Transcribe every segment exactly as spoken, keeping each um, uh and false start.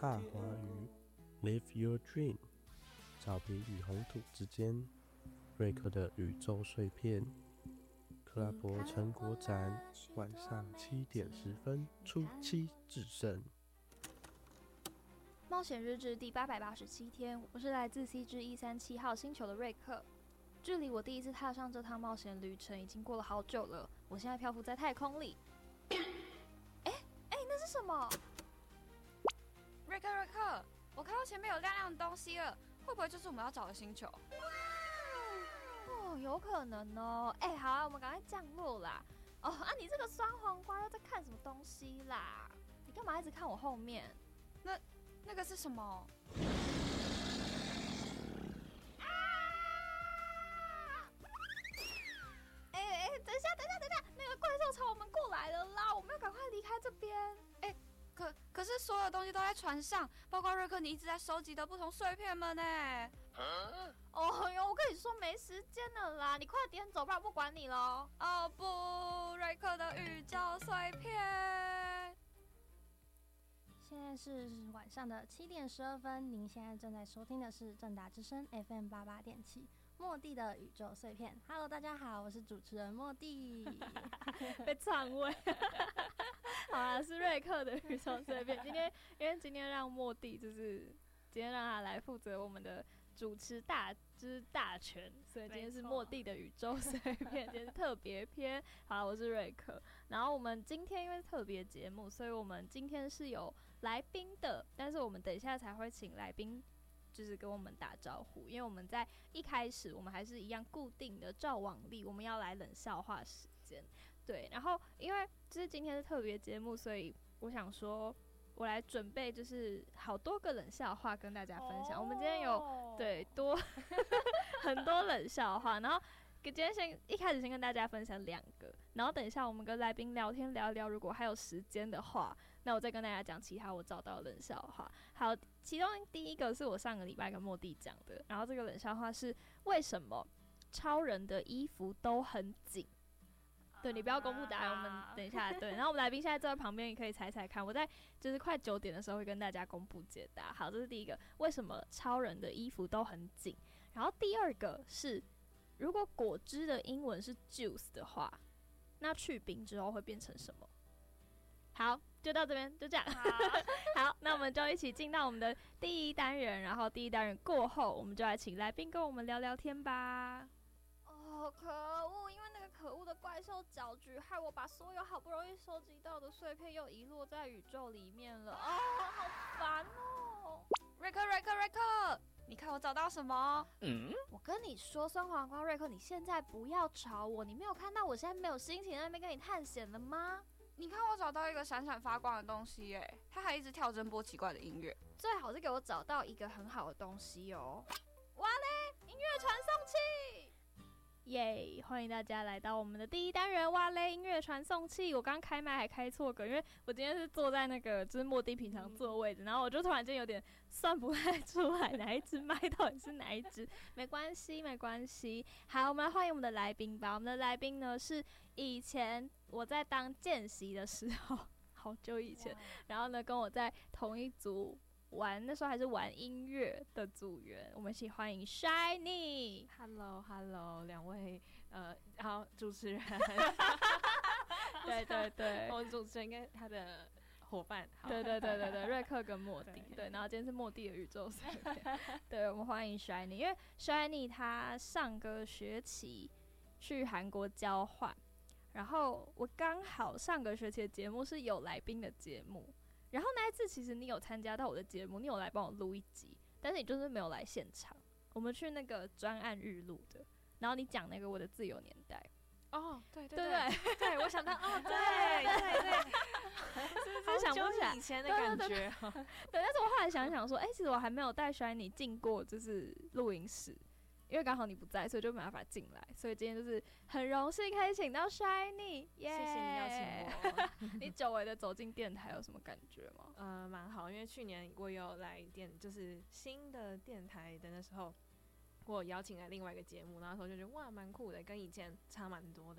踏华语 Live Your Dream， 草皮与红土之间，瑞克的宇宙碎片。克拉伯成果展晚上七点十分初期制胜。 冒险日志第八百八十七天，我是来自 C 之一三七号星球的瑞克。距离我第一次踏上这趟冒险旅程已经过了好久了，我现在漂浮在太空里。哎哎、欸欸，那是什么？ 瑞克瑞克，我看到前面有亮亮的东西了，会不会就是我们要找的星球？ 哦，有可能哦。哎、欸，好啊，我们赶快降落啦。哦啊，你这个酸黄瓜又在看什么东西啦？你干嘛一直看我后面？ 那那个是什么？ 哎哎、欸，等一下，等一下，等一下，那个怪兽朝我们过来了啦！我们要赶快离开这边。 哎、欸，可可是所有东西都在船上，包括瑞克你一直在收集的不同碎片们呢。 哦哟，我跟你说没时间了啦，你快点走，不然不管你咯。 哦不，瑞克的宇宙碎片。 现在是晚上的七点十二分，您现在正在收听的是正大之声 F M 八八点七。莫蒂的宇宙碎片 ，Hello， 大家好，我是主持人莫蒂， 被篡位。好啦，是瑞克的宇宙碎片。今天因为今天让莫蒂就是今天让他来负责我们的主持大之大权，所以今天是莫蒂的宇宙碎片，今天是特别篇。好，我是瑞克。然后我们今天因为是特别节目，所以我们今天是有来宾的，但是我们等一下才会请来宾。就是跟我们打招呼，因为我们在一开始我们还是一样固定的照往例，我们要来冷笑话时间，对。然后因为就是今天是特别节目，所以我想说，我来准备就是好多个冷笑话跟大家分享。Oh. 我们今天有对多很多冷笑话，然后今天先一开始先跟大家分享两个，然后等一下我们跟来宾聊天聊一聊，如果还有时间的话，那我再跟大家讲其他我找到的冷笑话。好，其中第一个是我上个礼拜跟莫蒂讲的，然后这个冷笑话是为什么超人的衣服都很紧？对，你不要公布答案，我们等一下对。然后我们来宾现在坐在旁边，也可以猜猜看。我在就是快九点的时候会跟大家公布解答。好，这是第一个，为什么超人的衣服都很紧？然后第二个是。如果果汁的英文是 juice 的话，那去冰之后会变成什么？好，就到这边，就这样。好, 好，那我们就一起进到我们的第一单元，然后第一单元过后，我们就来请来宾跟我们聊聊天吧。哦，可恶！因为那个可恶的怪兽搅局，害我把所有好不容易收集到的碎片又遗落在宇宙里面了。哦，好烦哦！ 瑞克，瑞克，瑞克！你看我找到什么？ 嗯，我跟你说，酸黄瓜瑞克，你现在不要吵我。你没有看到我现在没有心情在那边跟你探险了吗？ 你看我找到一个闪闪发光的东西耶，它还一直跳针波奇怪的音乐。 最好是给我找到一个很好的东西哦。哇嘞，音乐传送器！耶、yeah, 欢迎大家来到我们的第一单元哇嘞音乐传送器。我刚开麦还开错歌，因为我今天是坐在那个就是莫蒂平常坐的位置、嗯、然后我就突然间有点算不太出来哪一支麦到底是哪一支。没关系没关系。好，我们来欢迎我们的来宾吧。我们的来宾呢是以前我在当见习的时候好久以前，然后呢跟我在同一组玩，那时候还是玩音乐的组员，我们一起欢迎 Shiny。Hello Hello， 两位呃，好主持人， 对对对， 我主持人跟他的伙伴， 对对对对对，瑞克跟莫蒂，对, 对，然后今天是莫蒂的宇宙碎片，对，我们欢迎 Shiny， 因为 Shiny 他上个学期去韩国交换，然后我刚好上个学期的节目是有来宾的节目。然后那一次其实你有参加到我的节目，你有来帮我录一集，但是你就是没有来现场。我们去那个专案日录的，然后你讲那个我的自由年代。 哦，对对对对，对我想到哦，对对对， 是不是想不起来以前的感觉？ 对, 对, 对, 对, 对，但是我后来想想说，哎、欸，其实我还没有带 Shiny 进过就是录音室。因为刚好你不在，所以就没办法进来，所以今天就是很荣幸可以请到 Shiny， 谢谢你邀请我。你久违的走进电台有什么感觉吗？ 呃，蛮好，因为去年我有来电，就是新的电台的那时候，我有邀请来另外一个节目，然后那时候就觉得哇，蛮酷的，跟以前差蛮多的。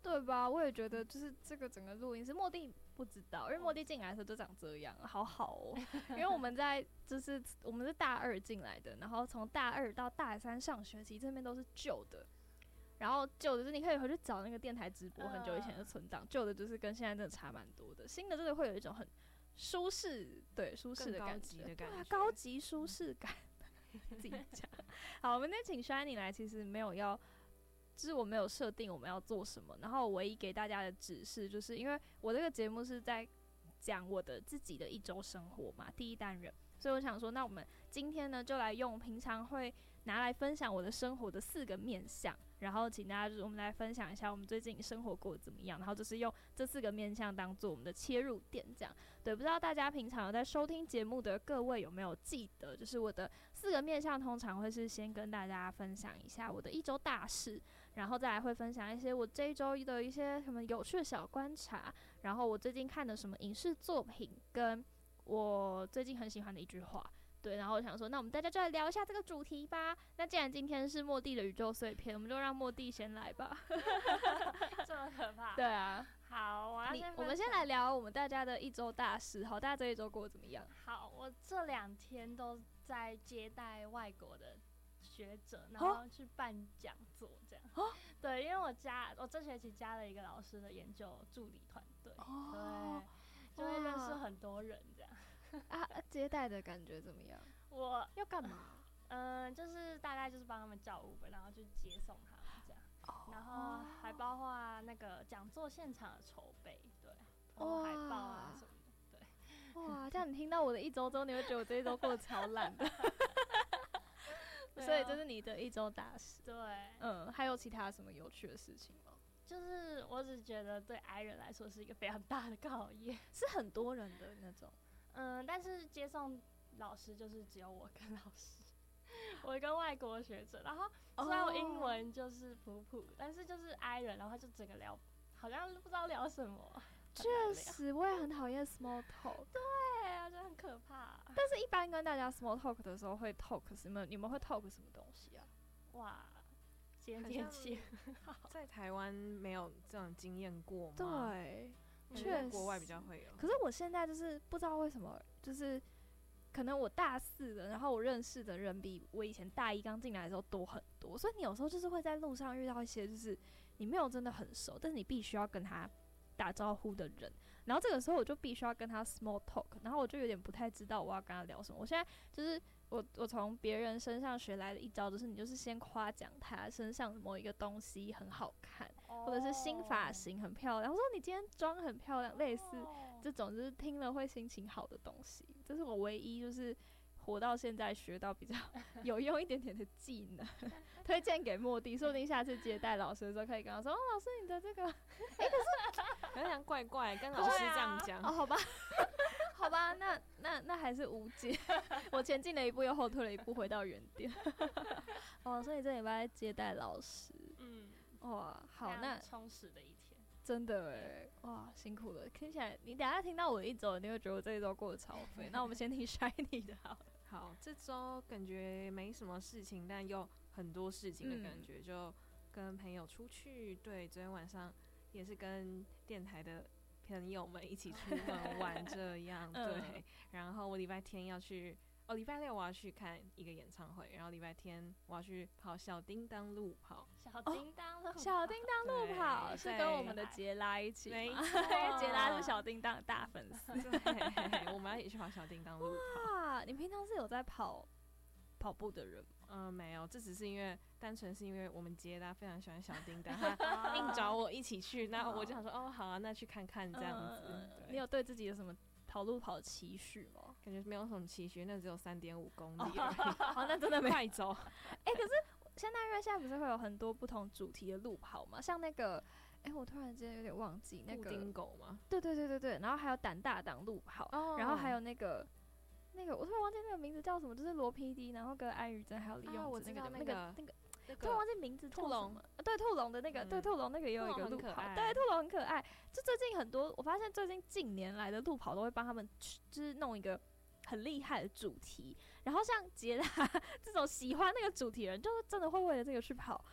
对吧？我也觉得，就是这个整个录音室，莫蒂不知道，因为莫蒂进来的时候就长这样，好好哦。因为我们在就是我们是大二进来的，然后从大二到大三上学期，这边都是旧的。然后旧的就是你可以回去找那个电台直播很久以前的存档，旧、uh, 的就是跟现在真的差蛮多的，新的真的会有一种很舒适，对舒适的感觉， 的感觉对啊，高级舒适感。自己讲。好，我们今天请 Shiny 来，其实没有要。就是我没有设定我们要做什么，然后我唯一给大家的指示就是因为我这个节目是在讲我的自己的一周生活嘛，第一单元，所以我想说那我们今天呢就来用平常会拿来分享我的生活的四个面向，然后请大家就是我们来分享一下我们最近生活过得怎么样，然后就是用这四个面向当做我们的切入点这样。对，不知道大家平常有在收听节目的各位有没有记得，就是我的四个面向通常会是先跟大家分享一下我的一周大事，然后再来会分享一些我这一周的一些什么有趣的小观察，然后我最近看的什么影视作品，跟我最近很喜欢的一句话。对，然后我想说，那我们大家就来聊一下这个主题吧。那既然今天是莫蒂的宇宙碎片，我们就让莫蒂先来吧。 这么可怕？ 对啊。 好，我要先我们先来聊我们大家的一周大事。好，大家这一周过得怎么样？ 好，我这两天都在接待外国的学者，然后去办讲座这样。哦、对，因为我加我这学期加了一个老师的研究助理团队，哦、对，就会认识很多人这样。 啊，接待的感觉怎么样？ 我要干嘛？ 嗯、呃，就是大概就是帮他们叫 Uber， 然后去接送他们这样， oh. 然后还包括那个讲座现场的筹备，对，然后海报啊什么的，对。 哇，这样你听到我的一周之后，你会觉得我这一周过得超烂的。所以这是你的一周大事。 对， 嗯，还有其他什么有趣的事情吗？ 就是我只觉得对 I 人来说是一个非常大的考验， 是很多人的那种。 嗯，但是接送老师就是只有我跟老师，我跟外国学者，然后虽然我英文就是普普，但是就是 I 人，然后就整个聊，好像不知道聊什么。 确实，我也很讨厌 small talk。 对啊，就很可怕。 但是，一般跟大家 small talk 的时候会 talk 什么？你们会 talk 什么东西啊？ 哇，今天天气在台湾没有这种经验过吗？ 对。确实， 国外比较会有。 可是我现在就是不知道为什么，就是可能我大四的，然后我认识的人比我以前大一刚进来的时候多很多，所以你有时候就是会在路上遇到一些就是你没有真的很熟，但是你必须要跟他打招呼的人，然后这个时候我就必须要跟他 small talk， 然后我就有点不太知道我要跟他聊什么。我现在就是我我从别人身上学来的一招，就是你就是先夸奖他身上的某一个东西很好看，或者是新发型很漂亮，我说你今天妆很漂亮，类似这种就是听了会心情好的东西，这是我唯一就是活到现在学到比较有用一点点的技能，推荐给莫蒂，说不定下次接待老师的时候可以跟他说，哦，老师你的这个，哎、欸，可是好像怪怪，跟老师这样讲、 啊，哦，好吧，好吧，那那那还是无解，我前进了一步又后退了一步，回到原点。哦，所以这礼拜接待老师，嗯，哇，好，那充实的一天， 真的哎，哇，辛苦了，听起来你等一下听到我的一周，你会觉得我这一周过得超废。那我们先听 Shiny 的好了。 好，这周感觉没什么事情，但又很多事情的感觉，嗯、就跟朋友出去。对，昨天晚上也是跟电台的朋友们一起出门玩，这样、嗯、对。然后我礼拜天要去，哦，礼拜六我要去看一个演唱会，然后礼拜天我要去跑小叮当路跑。 小叮当路跑， 哦、小叮当路跑是跟我们的杰拉一起吗？ 没错， 因为杰拉是小叮当的大粉丝。 对，我们要一起去跑小叮当路跑。 哇，你平常是有在跑跑步的人吗？ 嗯，没有，这只是因为单纯是因为我们杰拉非常喜欢小叮当，他硬找我一起去，那我就想说，哦，好啊，那去看看这样子。 嗯、你有对自己有什么跑路跑的期许吗？ 感觉没有什么期许，那只有三点五公里而已。 好，那真的没快走。 哎、欸，可是现在因为现在不是会有很多不同主题的路跑嘛，像那个，哎、欸，我突然间有点忘记那个布丁狗吗？ 对对对对对，然后还有胆大党路跑，哦、然后还有那个。那个我突然忘记那个名字叫什么，就是罗 P D， 然后跟安宇珍还有李永志、 啊、那个那个那个那个，突然忘记名字叫什么。对，兔龙的那个，嗯、对，兔龙那个也有一个路跑，对，兔龙很可爱。就最近很多，我发现最近近年来的路跑都会帮他们，就是弄一个很厉害的主题。然后像杰拉这种喜欢那个主题的人，就真的会为了这个去跑。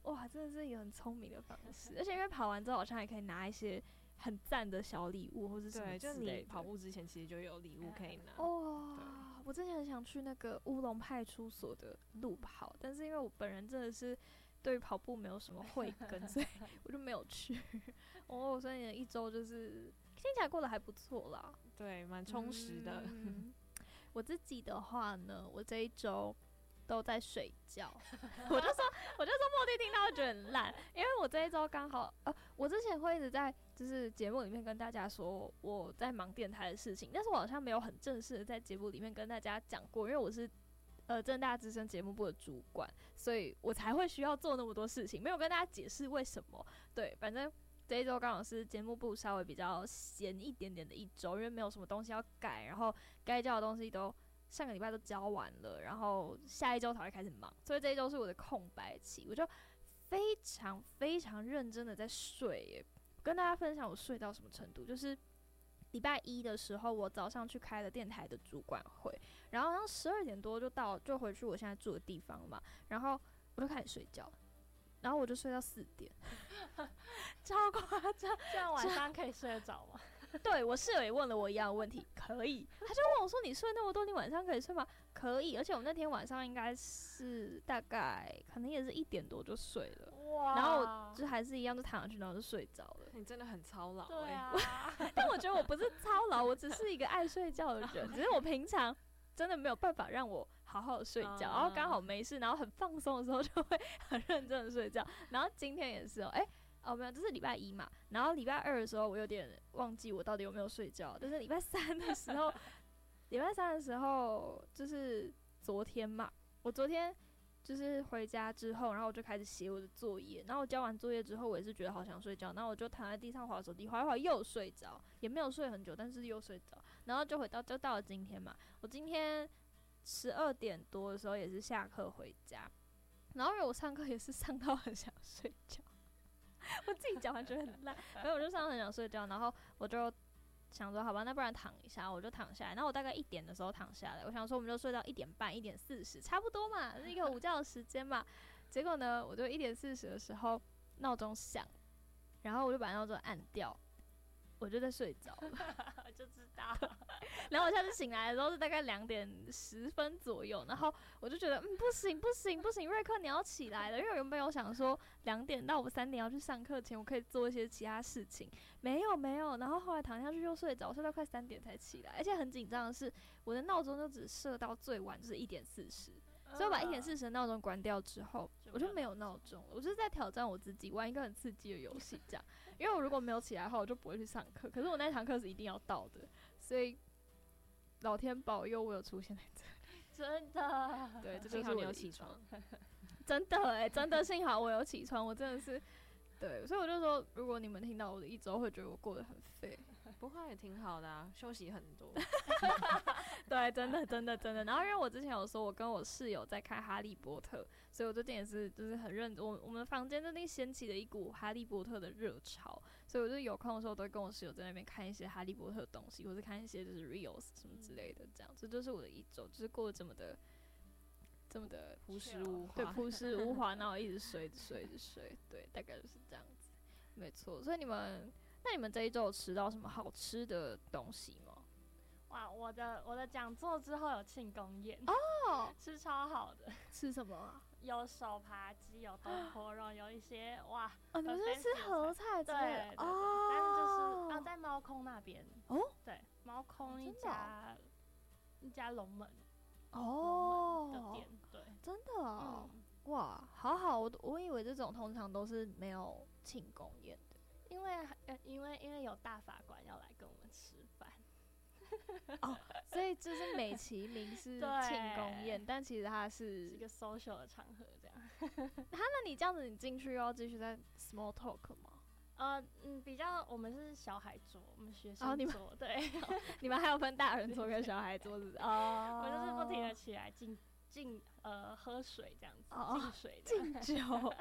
哇，真的是一个很聪明的方式，而且因为跑完之后好像还可以拿一些很赞的小礼物或是什么对，就之类的。 你跑步之前其实就有礼物可以拿。 哇，我之前很想去那个乌龙派出所的路跑，但是因为我本人真的是对于跑步没有什么慧根，所以我就没有去。哦，所以你的一周就是听起来过得还不错啦， 对，蛮充实的。 嗯我自己的话呢，我这一周都在睡觉，我就说，我就说莫蒂听到会觉得很烂，因为我这一周刚好，呃，我之前会一直在就是节目里面跟大家说我在忙电台的事情，但是我好像没有很正式的在节目里面跟大家讲过，因为我是呃政大资深节目部的主管，所以我才会需要做那么多事情，没有跟大家解释为什么。对，反正这一周刚好是节目部稍微比较闲一点点的一周，因为没有什么东西要改，然后该交的东西都上个礼拜都交完了，然后下一周才会开始忙，所以这一周是我的空白期，我就非常非常认真的在睡耶。跟大家分享我睡到什么程度，就是礼拜一的时候，我早上去开了电台的主管会，然后好像十二点多就到，就回去我现在住的地方嘛，然后我就开始睡觉，然后我就睡到四点，超夸张。 这样晚上可以睡得着吗？ 对，我室友也问了我一样的问题，可以，他就问我说：“你睡那么多，你晚上可以睡吗？”可以，而且我那天晚上应该是大概可能也是一点多就睡了， 哇！ 然后我就还是一样就躺上去，然后就睡着了。 你真的很操劳对哎、 啊， 但我觉得我不是操劳，我只是一个爱睡觉的人，只是我平常真的没有办法让我好好的睡觉， 嗯然后刚好没事，然后很放松的时候就会很认真的睡觉。然后今天也是哦，哎、欸。哦，没有，这是礼拜一嘛。然后礼拜二的时候，我有点忘记我到底有没有睡觉。但是礼拜三的时候，礼拜三的时候就是昨天嘛。我昨天就是回家之后，然后我就开始写我的作业。然后我交完作业之后，我也是觉得好想睡觉，然后我就躺在地上滑手机，滑一滑又睡着，也没有睡很久，但是又睡着。然后就回到就到了今天嘛。我今天十二点多的时候也是下课回家，然后因为我上课也是上到很想睡觉。我自己讲完觉得很烂，然后我就上很想睡觉，然后我就想说好吧，那不然躺一下，我就躺下来。然后我大概一点的时候躺下来，我想说我们就睡到一点半、一点四十，差不多嘛，是一个午觉的时间嘛。结果呢，我就一点四十的时候闹钟响，然后我就把闹钟按掉，我就在睡着了， 我就知道。 然后我下次醒来的时候是大概两点十分左右，然后我就觉得嗯不行不行不行，瑞克你要起来了，因为我原本有想说两点到我三点要去上课前，我可以做一些其他事情，没有没有，然后后来躺下去又睡着，睡到快三点才起来，而且很紧张的是我的闹钟就只设到最晚就是一点四十。所以我把一点四十的闹钟关掉之后，我就没有闹钟，我就是在挑战我自己，玩一个很刺激的游戏这样。因为我如果没有起来的话，我就不会去上课。可是我那堂课是一定要到的，所以老天保佑我有出现在这里。 真的， 对，这幸好你有就是我的一起床周。真的哎、欸，真的幸好我有起床，我真的是对，所以我就说，如果你们听到我的一周，会觉得我过得很废。 不会也挺好的啊，休息很多。 对，真的，真的，真的。然后因为我之前有说，我跟我室友在看《哈利波特》，所以我最近也是就是很认真。我我们房间最近掀起了一股《哈利波特》的热潮，所以我就有空的时候都会跟我室友在那边看一些《哈利波特》的东西，或是看一些就是 reels 什么之类的，这样。这就是我的一周，就是过得这么的。这么的朴实无华， 对，朴实无华，然后一直睡，一直睡，一直睡，对，大概就是这样子，没错。所以你们，那你们这一周有吃到什么好吃的东西吗？ 哇，我的我的讲座之后有庆功宴哦， 吃超好的， 吃什么啊？ 有手扒鸡，有东坡肉，有一些哇， 哦，你们是吃合菜之类的对哦？ 但是就是啊，在猫空那边哦， 对，猫空一真的哦家一家龙门哦的店，对， 真的哦， 嗯， 哇，好好，我我以为这种通常都是没有庆功宴的。 因为呃因为因为有大法官要来跟我们吃饭， 哦，所以就是美其名是对庆功宴，但其实它是是一个 social 的场合这样。 那你这样子，你进去又要继续在 small talk 吗？ 呃嗯，比较我们是小孩桌，我们学哦你们生桌，对， 你们还有分大人桌跟小孩桌子哦？ 我就是不停的起来敬敬呃喝水这样子， 哦敬水这样， 敬酒。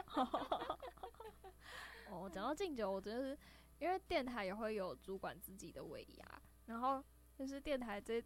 哦，讲到敬酒，我真的是因为电台也会有主管自己的尾牙，然后就是电台这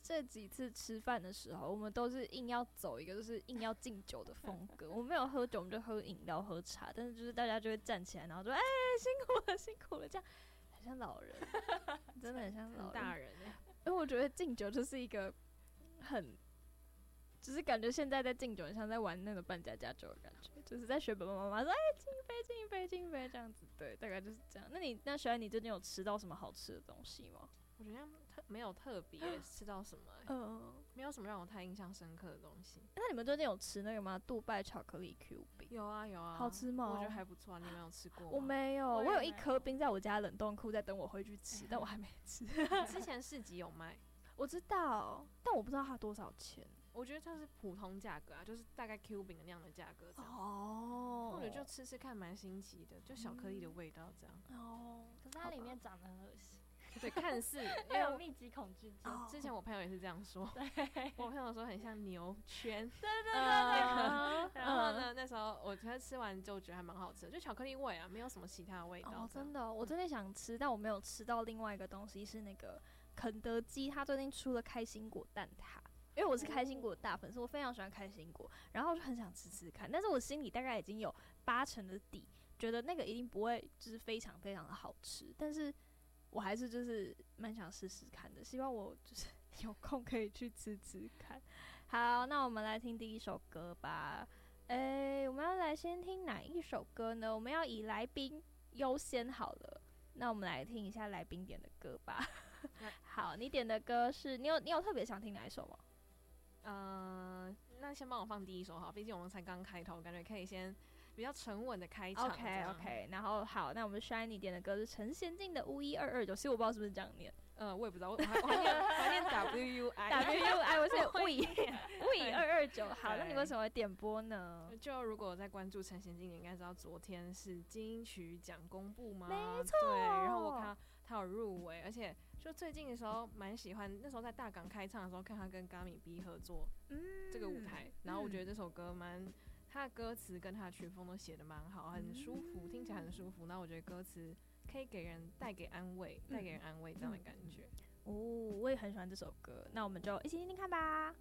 这几次吃饭的时候，我们都是硬要走一个就是硬要敬酒的风格。我们没有喝酒，我们就喝饮料、喝茶，但是就是大家就会站起来，然后说：“哎、欸，辛苦了，辛苦了。”这样很像老人，真的很像老人。 大人哎、 欸，因为我觉得敬酒就是一个很，只是感觉现在在敬酒，很像在玩那个扮家家酒的感觉，就是在学爸爸妈妈说：“哎、欸，敬一杯，敬一杯，敬一杯。”这样子，对，大概就是这样。那你那小安，你最近有吃到什么好吃的东西吗？ 我觉得特没有特别吃到什么、欸，嗯、呃，没有什么让我太印象深刻的东西。 那你们最近有吃那个吗？杜拜巧克力 Q 饼？ 有啊有啊， 好吃吗？ 我觉得还不错啊。你们有吃过吗？ 我没有，我有有一颗冰在我家冷冻库，在等我回去吃，但我还没吃。 之前市集有卖， 我知道，但我不知道它多少钱。 我觉得它是普通价格啊，就是大概 Q 饼的那样的价格这样。 哦， 或者就吃吃看，蛮新奇的，就巧克力的味道这样。 嗯、哦， 可是它里面长得很恶心。 对，看似因为有密集恐惧症。 哦、之前我朋友也是这样说，我朋友说很像牛圈。 对对对对。呃、 然后呢，那时候我觉得吃完就觉得还蛮好吃的，就巧克力味啊，没有什么其他的味道。 哦，真的、哦，我真的想吃，但我没有吃到另外一个东西，是那个肯德基，它最近出了开心果蛋挞。因为我是开心果的大粉丝，我非常喜欢开心果，然后就很想吃吃看，但是我心里大概已经有八成的底，觉得那个一定不会就是非常非常的好吃，但是我还是就是蛮想试试看的，希望我就是有空可以去吃吃看。好，那我们来听第一首歌吧。诶、欸，我们要来先听哪一首歌呢？我们要以来宾优先好了，那我们来听一下来宾点的歌吧。好，你点的歌是你有你有特别想听哪一首吗？ 呃，那先帮我放第一首好，毕竟我们才刚开头，感觉可以先比较沉稳的开场。 OK OK， 然后好，那我们 Shiny 点的歌是陈贤进的巫医二二九，其实我不知道是不是这样念， 呃，我也不知道，我还我还念我还念 W U I W U I， 我是巫医巫医二二九。好，那你为什么会点播呢？ 就如果在关注陈贤进，你应该知道昨天是金曲奖公布吗？ 没错。 对，然后我看到他有入围，而且就最近的时候蛮喜欢，那时候在大港开唱的时候，看他跟嘎米 B 合作这个舞台，嗯、然后我觉得这首歌蛮，他的歌词跟他的曲风都写得蛮好，很舒服，嗯、听起来很舒服。那我觉得歌词可以给人带给安慰，带、嗯、给人安慰这样的感觉。 哦，我也很喜欢这首歌，那我们就一起听听看吧。